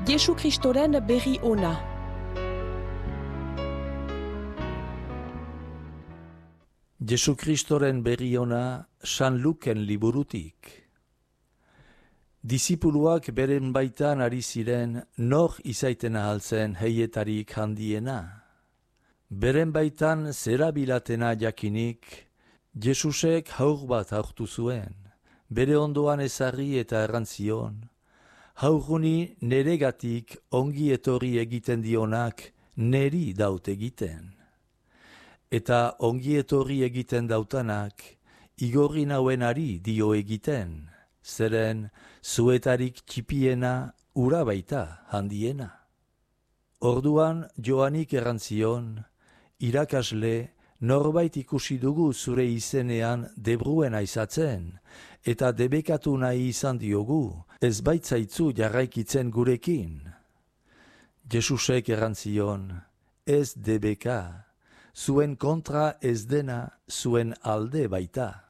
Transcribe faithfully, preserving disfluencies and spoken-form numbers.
Jesu Kristoren berri ona. Jesu Kristoren berri ona San Luken liburutik. Disipuluak beren baitan ari ziren nor izaiten ahaltzen heietarik handiena. Beren baitan zera bilatena jakinik, Jesusek haur bat haurtu zuen, bere ondoan ezarri eta errantzion. Haurguni neregatik ongi etorri egiten dionak neri daut egiten. Eta ongi etorri egiten dautanak, igorri nauenari dio egiten, zeren zuetarik txipiena ura baita handiena. Orduan Joanik errantzion, irakasle, norbait ikusi dugu zure izenean debruen aizatzen, eta debekatu nahi izan diogu, ez baitzaitzu jarraikitzen gurekin. Jesusek errantzion, ez debeka, zuen kontra ez dena zuen alde baita.